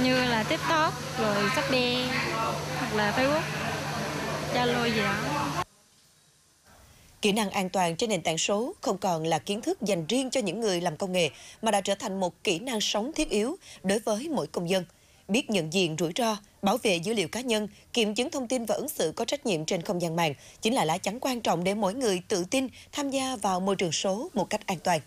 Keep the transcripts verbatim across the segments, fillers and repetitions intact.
như là TikTok, rồi Shopee, hoặc là Facebook, Zalo gì đó. Kỹ năng an toàn trên nền tảng số không còn là kiến thức dành riêng cho những người làm công nghệ, mà đã trở thành một kỹ năng sống thiết yếu đối với mỗi công dân. Biết nhận diện rủi ro, bảo vệ dữ liệu cá nhân, kiểm chứng thông tin và ứng xử có trách nhiệm trên không gian mạng chính là lá chắn quan trọng để mỗi người tự tin tham gia vào môi trường số một cách an toàn.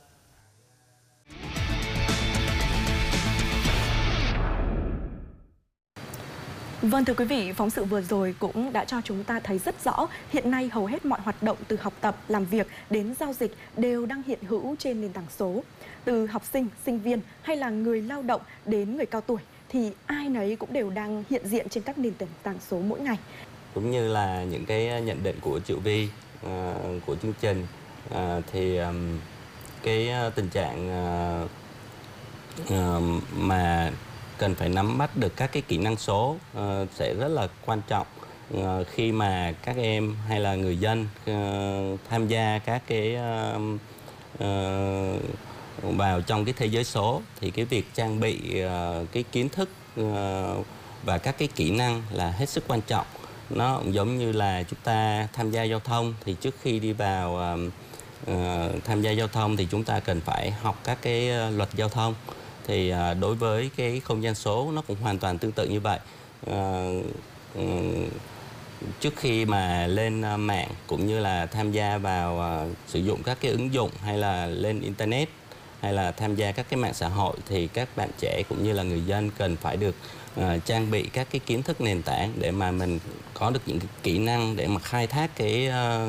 Vâng, thưa quý vị, phóng sự vừa rồi cũng đã cho chúng ta thấy rất rõ hiện nay hầu hết mọi hoạt động từ học tập, làm việc đến giao dịch đều đang hiện hữu trên nền tảng số. Từ học sinh, sinh viên hay là người lao động đến người cao tuổi thì ai nấy cũng đều đang hiện diện trên các nền tảng số mỗi ngày. Cũng như là những cái nhận định của Triệu Vi uh, của chương trình uh, thì um, cái tình trạng uh, uh, mà cần phải nắm bắt được các cái kỹ năng số uh, sẽ rất là quan trọng uh, khi mà các em hay là người dân uh, tham gia các cái uh, uh, vào trong cái thế giới số, thì cái việc trang bị uh, cái kiến thức uh, và các cái kỹ năng là hết sức quan trọng. Nó cũng giống như là chúng ta tham gia giao thông, thì trước khi đi vào uh, uh, tham gia giao thông thì chúng ta cần phải học các cái uh, luật giao thông. Thì uh, đối với cái không gian số nó cũng hoàn toàn tương tự như vậy. Uh, uh, trước khi mà lên uh, mạng cũng như là tham gia vào uh, sử dụng các cái ứng dụng hay là lên internet hay là tham gia các cái mạng xã hội, thì các bạn trẻ cũng như là người dân cần phải được uh, trang bị các cái kiến thức nền tảng để mà mình có được những cái kỹ năng để mà khai thác cái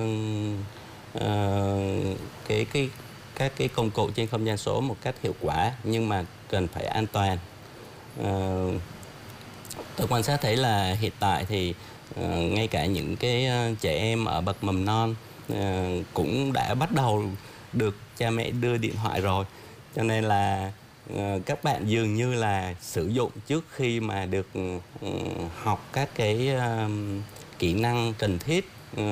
uh, uh, cái cái các cái công cụ trên không gian số một cách hiệu quả, nhưng mà cần phải an toàn. Uh, tôi quan sát thấy là hiện tại thì uh, ngay cả những cái uh, trẻ em ở bậc mầm non uh, cũng đã bắt đầu được cha mẹ đưa điện thoại rồi, cho nên là uh, các bạn dường như là sử dụng trước khi mà được uh, học các cái uh, kỹ năng cần thiết uh,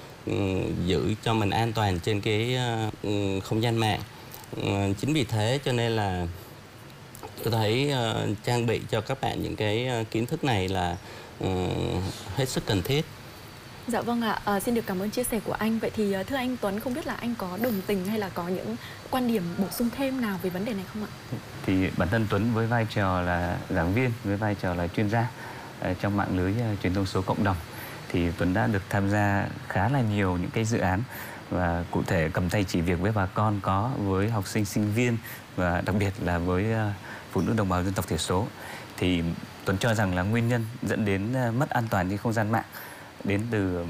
giữ cho mình an toàn trên cái uh, không gian mạng. Uh, chính vì thế cho nên là tôi thấy uh, trang bị cho các bạn những cái uh, kiến thức này là uh, hết sức cần thiết. Dạ vâng ạ, à, xin được cảm ơn chia sẻ của anh. Vậy thì thưa anh Tuấn, không biết là anh có đồng tình hay là có những quan điểm bổ sung thêm nào về vấn đề này không ạ? Thì bản thân Tuấn với vai trò là giảng viên, với vai trò là chuyên gia uh, trong mạng lưới uh, truyền thông số cộng đồng, thì Tuấn đã được tham gia khá là nhiều những cái dự án, và cụ thể cầm tay chỉ việc với bà con, có với học sinh, sinh viên và đặc biệt là với uh, phụ nữ đồng bào dân tộc thiểu số. Thì Tuấn cho rằng là nguyên nhân dẫn đến uh, mất an toàn trên không gian mạng đến từ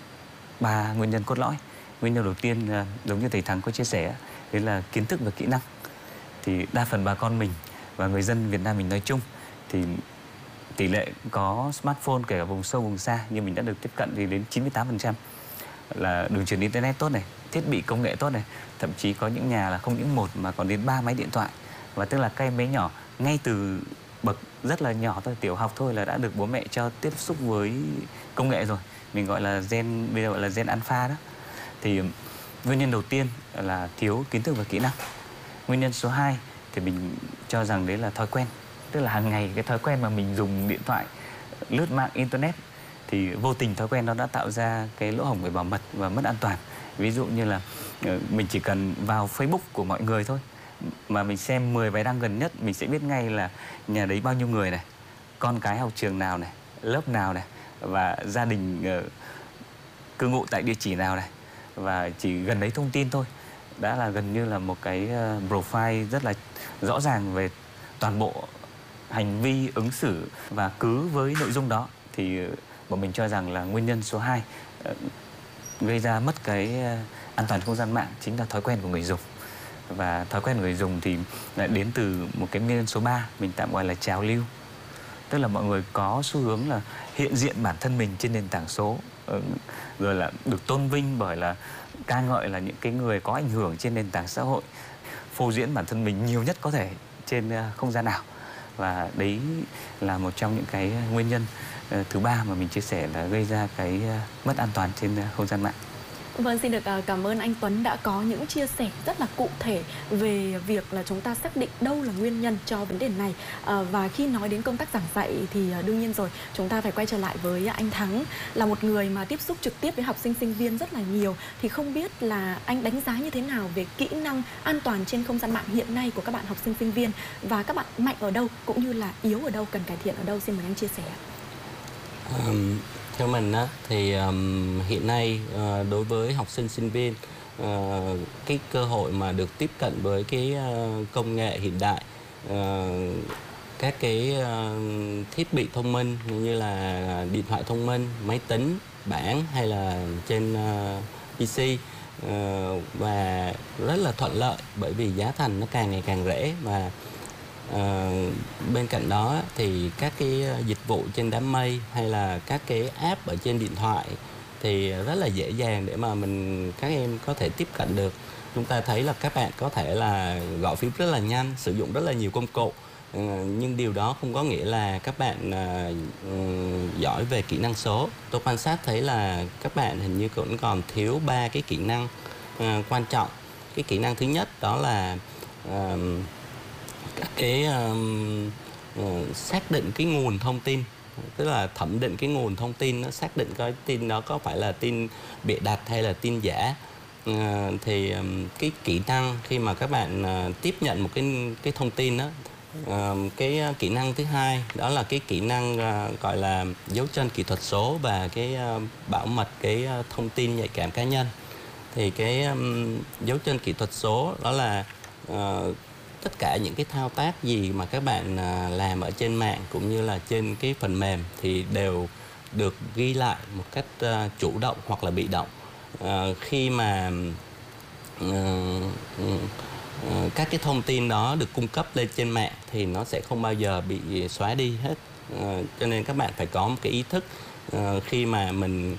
ba nguyên nhân cốt lõi. Nguyên nhân đầu tiên uh, giống như thầy Thắng có chia sẻ, đấy là kiến thức và kỹ năng. Thì đa phần bà con mình và người dân Việt Nam mình nói chung thì tỷ lệ có smartphone kể cả vùng sâu vùng xa như mình đã được tiếp cận thì đến chín mươi tám phần trăm là đường truyền internet tốt này, thiết bị công nghệ tốt này, thậm chí có những nhà là không những một mà còn đến ba máy điện thoại. Và tức là các em bé nhỏ ngay từ bậc rất là nhỏ thôi, tiểu học thôi là đã được bố mẹ cho tiếp xúc với công nghệ rồi. Mình gọi là gen, bây giờ gọi là gen alpha đó. Thì nguyên nhân đầu tiên là thiếu kiến thức và kỹ năng. Nguyên nhân số hai thì mình cho rằng đấy là thói quen. Tức là hàng ngày cái thói quen mà mình dùng điện thoại, lướt mạng internet, thì vô tình thói quen đó đã tạo ra cái lỗ hổng về bảo mật và mất an toàn. Ví dụ như là mình chỉ cần vào Facebook của mọi người thôi, mà mình xem mười bài đăng gần nhất, mình sẽ biết ngay là nhà đấy bao nhiêu người này, con cái học trường nào này, lớp nào này, và gia đình uh, cư ngụ tại địa chỉ nào này. Và chỉ gần đấy thông tin thôi đã là gần như là một cái uh, profile rất là rõ ràng về toàn bộ hành vi ứng xử. Và cứ với nội dung đó thì bọn mình cho rằng là nguyên nhân số hai uh, gây ra mất cái uh, an toàn không gian mạng chính là thói quen của người dùng. Và thói quen của người dùng thì lại đến từ một cái nguyên nhân số ba, mình tạm gọi là trào lưu. Tức là mọi người có xu hướng là hiện diện bản thân mình trên nền tảng số, rồi là được tôn vinh bởi là ca ngợi là những cái người có ảnh hưởng trên nền tảng xã hội, phô diễn bản thân mình nhiều nhất có thể trên không gian ảo. Và đấy là một trong những cái nguyên nhân thứ ba mà mình chia sẻ là gây ra cái mất an toàn trên không gian mạng. Vâng, xin được cảm ơn anh Tuấn đã có những chia sẻ rất là cụ thể về việc là chúng ta xác định đâu là nguyên nhân cho vấn đề này. À, và khi nói đến công tác giảng dạy thì đương nhiên rồi, chúng ta phải quay trở lại với anh Thắng, là một người mà tiếp xúc trực tiếp với học sinh sinh viên rất là nhiều. Thì không biết là anh đánh giá như thế nào về kỹ năng an toàn trên không gian mạng hiện nay của các bạn học sinh sinh viên, và các bạn mạnh ở đâu cũng như là yếu ở đâu, cần cải thiện ở đâu, xin mời anh chia sẻ. Um, theo mình á, thì um, hiện nay uh, đối với học sinh sinh viên, uh, cái cơ hội mà được tiếp cận với cái uh, công nghệ hiện đại, uh, các cái uh, thiết bị thông minh như là điện thoại thông minh, máy tính, bảng hay là trên uh, pê xê, uh, và rất là thuận lợi bởi vì giá thành nó càng ngày càng rẻ. Và À, bên cạnh đó thì các cái dịch vụ trên đám mây hay là các cái app ở trên điện thoại thì rất là dễ dàng để mà mình các em có thể tiếp cận được. Chúng ta thấy là các bạn có thể là gõ phím rất là nhanh, sử dụng rất là nhiều công cụ, à, nhưng điều đó không có nghĩa là các bạn à, giỏi về kỹ năng số. Tôi quan sát thấy là các bạn hình như cũng còn thiếu ba cái kỹ năng à, quan trọng. Cái kỹ năng thứ nhất đó là à, các cái um, uh, xác định cái nguồn thông tin, tức là thẩm định cái nguồn thông tin, nó xác định cái tin đó có phải là tin bịa đặt hay là tin giả. Uh, thì um, cái kỹ năng khi mà các bạn uh, tiếp nhận một cái cái thông tin đó, uh, cái uh, kỹ năng thứ hai đó là cái kỹ năng uh, gọi là dấu chân kỹ thuật số và cái uh, bảo mật cái uh, thông tin nhạy cảm cá nhân. Thì cái um, dấu chân kỹ thuật số đó là uh, tất cả những cái thao tác gì mà các bạn làm ở trên mạng cũng như là trên cái phần mềm thì đều được ghi lại một cách chủ động hoặc là bị động. Khi mà các cái thông tin đó được cung cấp lên trên mạng thì nó sẽ không bao giờ bị xóa đi hết. Cho nên các bạn phải có một cái ý thức khi mà mình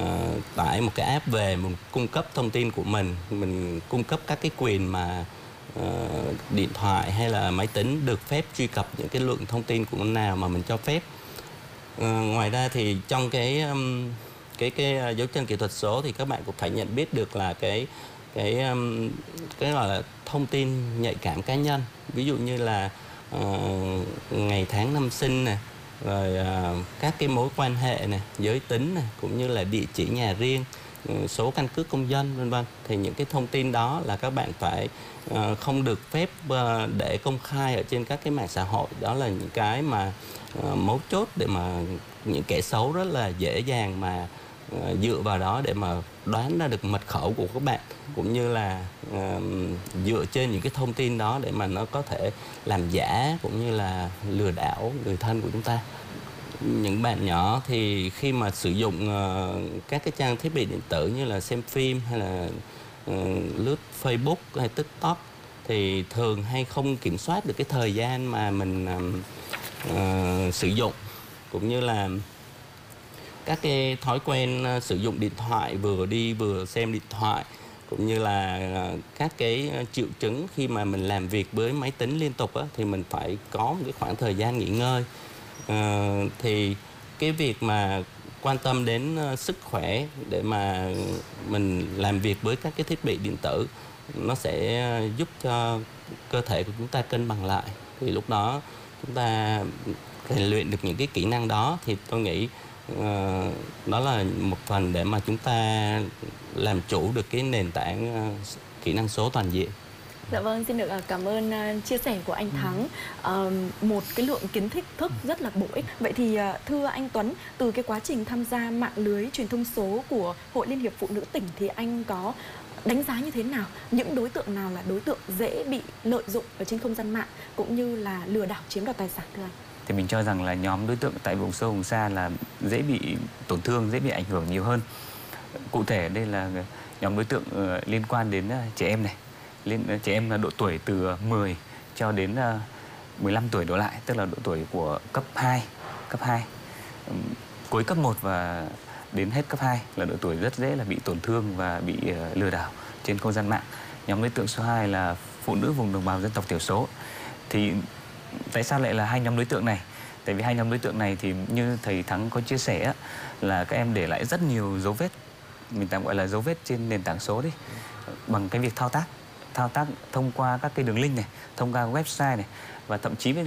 tải một cái app về, mình cung cấp thông tin của mình, mình cung cấp các cái quyền mà Uh, điện thoại hay là máy tính được phép truy cập những cái lượng thông tin của nào mà mình cho phép. Uh, ngoài ra thì trong cái um, cái cái dấu chân kỹ thuật số thì các bạn cũng phải nhận biết được là cái cái um, cái gọi là thông tin nhạy cảm cá nhân, ví dụ như là uh, ngày tháng năm sinh này, rồi uh, các cái mối quan hệ này, giới tính này, cũng như là địa chỉ nhà riêng, số căn cước công dân vân vân. Thì những cái thông tin đó là các bạn phải uh, không được phép uh, để công khai ở trên các cái mạng xã hội. Đó là những cái mà uh, mấu chốt để mà những kẻ xấu rất là dễ dàng mà uh, dựa vào đó để mà đoán ra được mật khẩu của các bạn, cũng như là uh, dựa trên những cái thông tin đó để mà nó có thể làm giả cũng như là lừa đảo người thân của chúng ta. Những bạn nhỏ thì khi mà sử dụng uh, các cái trang thiết bị điện tử như là xem phim hay là uh, lướt Facebook hay TikTok thì thường hay không kiểm soát được cái thời gian mà mình uh, uh, sử dụng, cũng như là các cái thói quen uh, sử dụng điện thoại, vừa đi vừa xem điện thoại, cũng như là uh, các cái triệu chứng khi mà mình làm việc với máy tính liên tục á, thì mình phải có một cái khoảng thời gian nghỉ ngơi. Uh, thì cái việc mà quan tâm đến uh, sức khỏe để mà mình làm việc với các cái thiết bị điện tử, nó sẽ uh, giúp cho cơ thể của chúng ta cân bằng lại. Thì lúc đó chúng ta rèn luyện được những cái kỹ năng đó thì tôi nghĩ uh, đó là một phần để mà chúng ta làm chủ được cái nền tảng uh, kỹ năng số toàn diện. Dạ vâng, xin được cảm ơn uh, chia sẻ của anh Thắng. Uh, một cái lượng kiến thức rất là bổ ích. Vậy thì uh, thưa anh Tuấn, từ cái quá trình tham gia mạng lưới truyền thông số của Hội Liên hiệp Phụ nữ tỉnh thì anh có đánh giá như thế nào? Những đối tượng nào là đối tượng dễ bị lợi dụng ở trên không gian mạng cũng như là lừa đảo chiếm đoạt tài sản thưa anh? Thì mình cho rằng là nhóm đối tượng tại vùng sâu vùng xa là dễ bị tổn thương, dễ bị ảnh hưởng nhiều hơn. Cụ thể đây là nhóm đối tượng uh, liên quan đến uh, trẻ em này. Lên trẻ em là độ tuổi từ mười cho đến mười lăm tuổi đổ lại, tức là độ tuổi của cấp hai, cấp hai. Cuối cấp một và đến hết cấp hai là độ tuổi rất dễ là bị tổn thương và bị uh, lừa đảo trên không gian mạng. Nhóm đối tượng số hai là phụ nữ vùng đồng bào dân tộc thiểu số. Thì tại sao lại là hai nhóm đối tượng này? Tại vì hai nhóm đối tượng này thì như thầy Thắng có chia sẻ là các em để lại rất nhiều dấu vết mình tạm gọi là dấu vết trên nền tảng số đi, bằng cái việc thao tác thao tác thông qua các cái đường link này, thông qua website này, và thậm chí bây